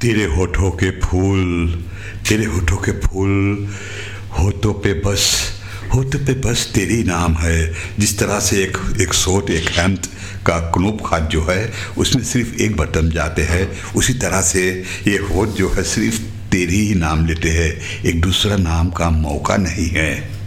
तेरे होठों के फूल, तेरे होठों के फूल, होठों पे बस तेरी नाम है। जिस तरह से एक शॉट, एक हैम्प का क्नोप खाद जो है उसमें सिर्फ एक बटन जाते हैं, उसी तरह से ये होठ जो है सिर्फ तेरी ही नाम लेते हैं, एक दूसरा नाम का मौका नहीं है।